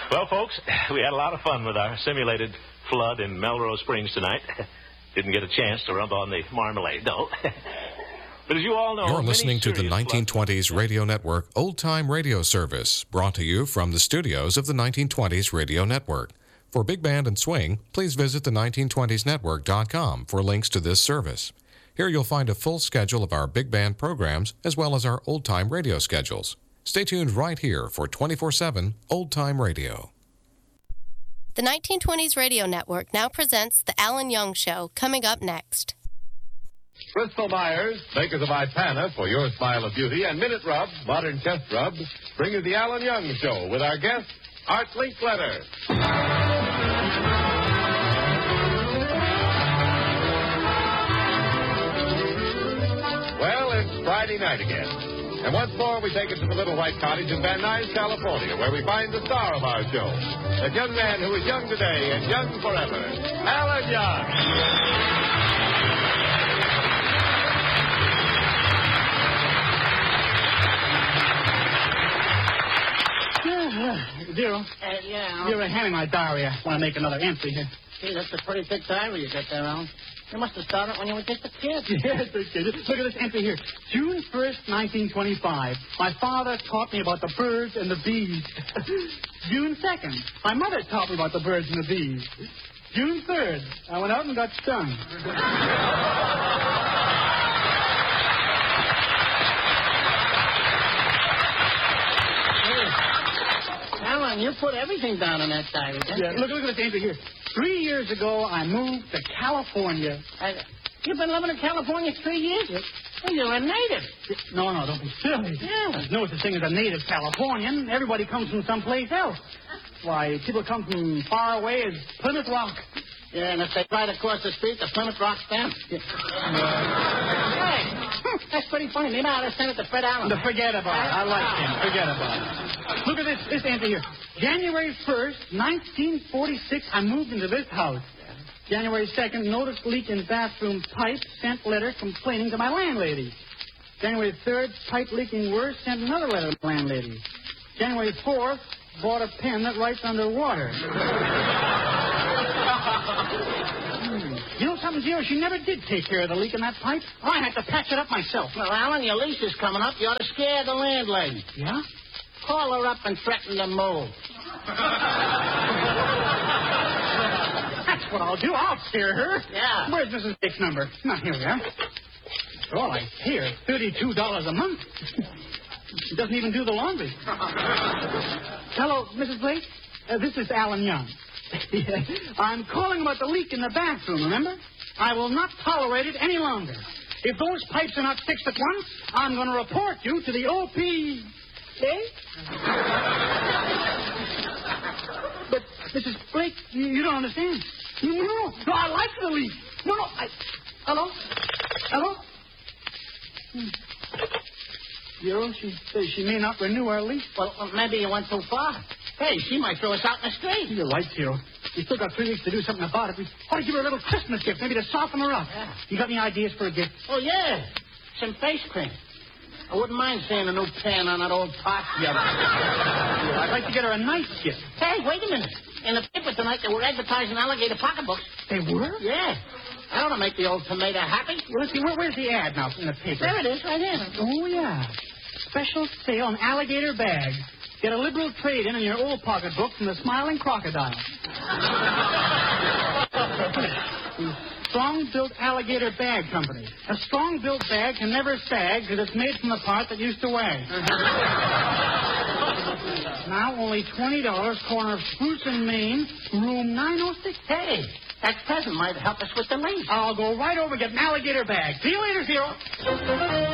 Well, folks, we had a lot of fun with our simulated flood in Melrose Springs tonight. Didn't get a chance to rub on the marmalade, though. But as you all know... You're listening to the 1920s Radio Network Old Time Radio Service, brought to you from the studios of the 1920s Radio Network. For Big Band and Swing, please visit the 1920snetwork.com for links to this service. Here you'll find a full schedule of our Big Band programs, as well as our Old Time Radio schedules. Stay tuned right here for 24/7 Old Time Radio. The 1920s Radio Network now presents The Alan Young Show, coming up next. Bristol Myers, makers of Ipana for your smile of beauty, and Minute Rub, modern chest rub, bring you the Alan Young Show with our guest, Art Linkletter. Well, it's Friday night again. And once more, we take it to the Little White Cottage in Van Nuys, California, where we find the star of our show, a young man who is young today and young forever, Alan Young. Zero. Yeah. You're handing my diary. I want to make another entry here. Gee, that's a pretty thick diary you got there, Alan. You must have started when you were just a kid. Yes, kid. Look at this entry here. June 1st, 1925. My father taught me about the birds and the bees. June 2nd, my mother taught me about the birds and the bees. June 3rd, I went out and got stung. Alan, you put everything down in that diary, didn't you? Look at this entry here. 3 years ago, I moved to California. You've been living in California 3 years? Yes. Well, you're a native. No, don't be silly. Yeah. There's no such thing as a native Californian. Everybody comes from someplace else. Why, people come from far away as Plymouth Rock. Yeah, and if they ride across the street, the Plymouth Rock stamp. Yeah. Hey, that's pretty funny. Maybe I ought to send it to Fred Allen. Forget about it. I like him. Forget about it. Look at this entry here. January 1st, 1946, I moved into this house. January 2nd, noticed leak in bathroom pipe, sent letter complaining to my landlady. January 3rd, pipe leaking worse, sent another letter to the landlady. January 4th, bought a pen that writes underwater. You know something, Zero? She never did take care of the leak in that pipe. I had to patch it up myself. Well, Alan, your lease is coming up. You ought to scare the landlady. Yeah? Call her up and threaten to move. That's what I'll do. I'll scare her. Yeah. Where's Mrs. Dick's number? Now, here we are. All I hear, $32 a month. She doesn't even do the laundry. Hello, Mrs. Blake? This is Alan Young. I'm calling about the leak in the bathroom, remember? I will not tolerate it any longer. If those pipes are not fixed at once, I'm going to report you to the O.P. But, Mrs. Blake, you don't understand. No, I like the leak. No, Hello? Zero, she may not renew our lease. Well, maybe you went too far. Hey, she might throw us out in the street. You're right, Zero. We still got 3 weeks to do something about it. We ought to give her a little Christmas gift, maybe to soften her up. Yeah. You got any ideas for a gift? Oh, yeah. Some face cream. I wouldn't mind seeing a new pan on that old pot. Yeah. I'd like to get her a nice gift. Hey, wait a minute. In the paper tonight, they were advertising alligator pocketbooks. They were? Yeah. I ought to make the old tomato happy. Well, let's see, where's the ad now in the paper? There it is, right here. Oh, yeah. Special sale on alligator bags. Get a liberal trade-in your old pocketbook from the Smiling Crocodile. Strong-built alligator bag company. A strong-built bag can never sag because it's made from the part that used to wag. Now only $20, corner of Spruce and Main, room 906. Hey, that present might help us with the lease. I'll go right over and get an alligator bag. See you later, Zero.